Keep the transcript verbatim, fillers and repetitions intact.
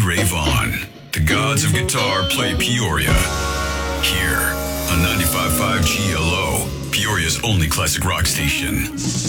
Ray Vaughan. The gods of guitar play Peoria. Here on ninety-five point five G L O, Peoria's only classic rock station.